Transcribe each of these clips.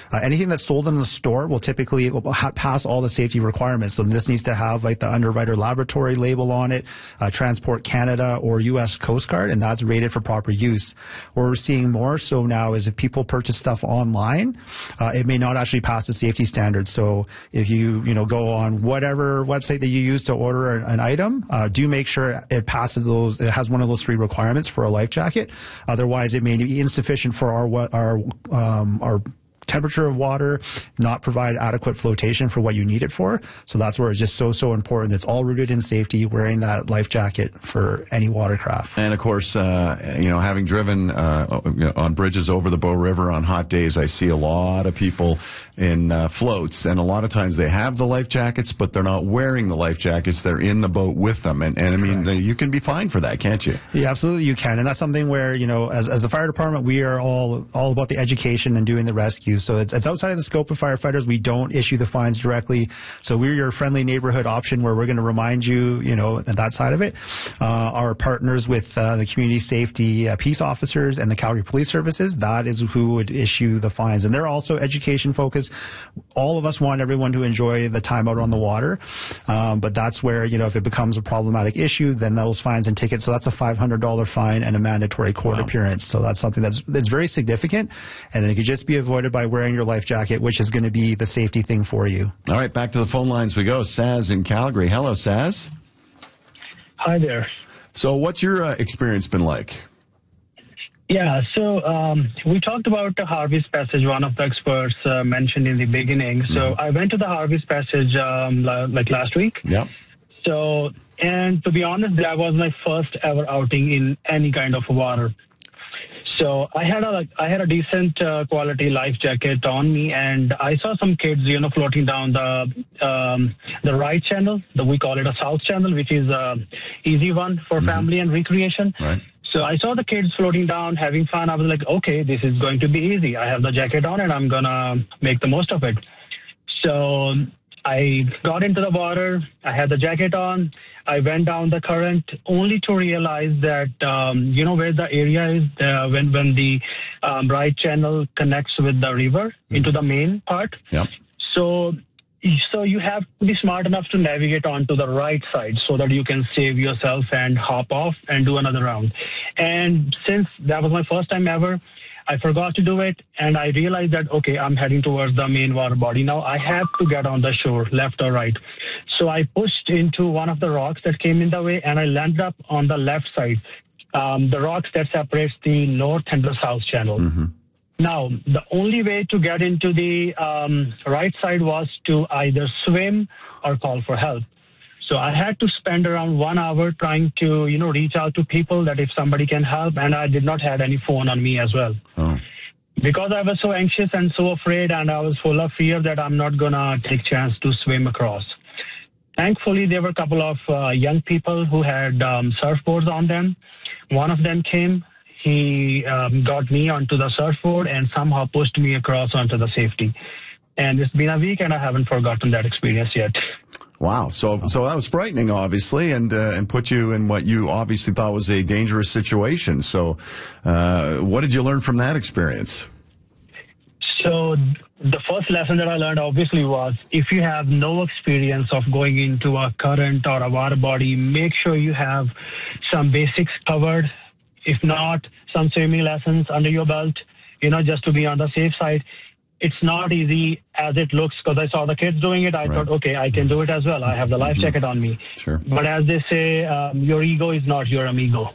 Anything that's sold in the store will typically pass all the safety requirements. So this needs to have like the Underwriter Laboratory label on it, Transport Canada or U.S. Coast Guard, and that's rated for proper use. What we're seeing more so now is if people purchase stuff online, it may not actually pass the safety standards. So if you go on whatever website that you use to order an item, do make sure it passes those. It has one of those 3 requirements for a life jacket. Otherwise, it may be insufficient for our temperature of water, not provide adequate flotation for what you need it for. So that's where it's just so important. It's all rooted in safety, wearing that life jacket for any watercraft. And of course, having driven on bridges over the Bow River on hot days, I see a lot of people in floats, and a lot of times they have the life jackets, but they're not wearing the life jackets. They're in the boat with them. And I mean, you can be fined for that, can't you? Yeah, absolutely you can. And that's something where, as the fire department, we are all about the education and doing the rescue. So it's outside of the scope of firefighters. We don't issue the fines directly. So we're your friendly neighborhood option where we're going to remind you, that side of it. Our partners with the community safety peace officers and the Calgary Police Services, that is who would issue the fines. And they're also education focused. All of us want everyone to enjoy the time out on the water. But that's where, if it becomes a problematic issue, then those fines and tickets. So that's a $500 fine and a mandatory court appearance. So that's something that's very significant. And it could just be avoided by wearing your life jacket, which is going to be the safety thing for you. All right, back to the phone lines we go. Saz in Calgary. Hello, Saz. Hi there. So what's your experience been like? Yeah, so we talked about the Harvey's Passage, one of the experts mentioned in the beginning. So I went to the Harvey's Passage like last week. Yeah. So, and to be honest, that was my first ever outing in any kind of water. So I had a decent quality life jacket on me, and I saw some kids, floating down the right channel. We call it a south channel, which is a easy one for family and recreation. Right. So I saw the kids floating down, having fun. I was like, okay, this is going to be easy. I have the jacket on, and I'm gonna make the most of it. So I got into the water. I had the jacket on. I went down the current only to realize that, where the area is when the right channel connects with the river into the main part. Yep. So you have to be smart enough to navigate onto the right side so that you can save yourself and hop off and do another round. And since that was my first time ever, I forgot to do it, and I realized that, okay, I'm heading towards the main water body. Now I have to get on the shore, left or right. So I pushed into one of the rocks that came in the way, and I landed up on the left side, the rocks that separates the north and the south channel. Now, the only way to get into the right side was to either swim or call for help. So I had to spend around 1 hour trying to, reach out to people that if somebody can help, and I did not have any phone on me as well. Because I was so anxious and so afraid, and I was full of fear that I'm not going to take chance to swim across. Thankfully, there were a couple of young people who had surfboards on them. One of them came. He got me onto the surfboard and somehow pushed me across onto the safety. And it's been a week, and I haven't forgotten that experience yet. Wow. So that was frightening, obviously, and put you in what you obviously thought was a dangerous situation. So what did you learn from that experience? So the first lesson that I learned, obviously, was if you have no experience of going into a current or a water body, make sure you have some basics covered. If not, some swimming lessons under your belt, just to be on the safe side. It's not easy as it looks, because I saw the kids doing it. I thought, okay, I can do it as well. I have the life jacket on me. Sure. But as they say, your ego is not your amigo.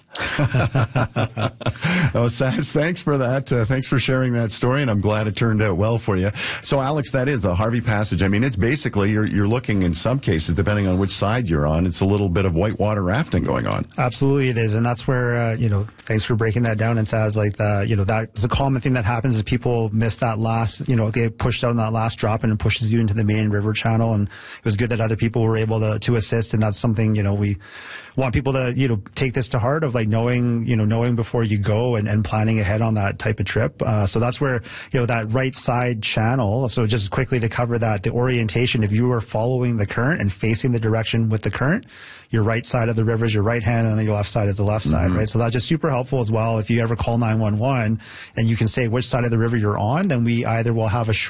Oh, Saz, thanks for that. Thanks for sharing that story, and I'm glad it turned out well for you. So, Alex, that is the Harvey Passage. I mean, it's basically, you're looking in some cases, depending on which side you're on, it's a little bit of whitewater rafting going on. Absolutely it is, and that's where, thanks for breaking that down. And Saz, that's a common thing that happens is people miss that last, they get pushed out on that last drop, and it pushes you into the main river channel. And it was good that other people were able to assist, and that's something, we want people to, take this to heart of knowing before you go and planning ahead on that type of trip. So that's where, that right side channel. So just quickly to cover that, the orientation, if you are following the current and facing the direction with the current, your right side of the river is your right hand, and then your left side is the left side, right? So that's just super helpful as well. If you ever call 911 and you can say which side of the river you're on, then we either will have a short